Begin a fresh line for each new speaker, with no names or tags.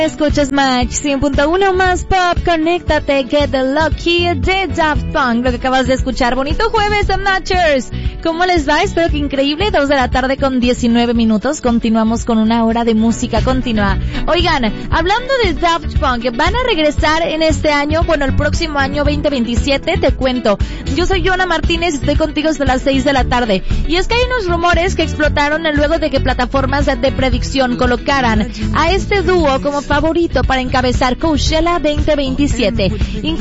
Escuchas Match 100.1 más pop, conéctate, Get the Lucky de Daft Punk, lo que acabas de escuchar. Bonito jueves, Matchers. ¿Cómo les va? Espero que increíble. 2 de la tarde con 19 minutos. Continuamos con una hora de música continua. Oigan, hablando de Daft Punk, van a regresar en este año, bueno, el próximo año 2027, te cuento. Yo soy Joana Martínez, estoy contigo hasta las 6 de la tarde. Y es que hay unos rumores que explotaron luego de que plataformas de predicción colocaran a este dúo como favorito para encabezar Coachella 2027.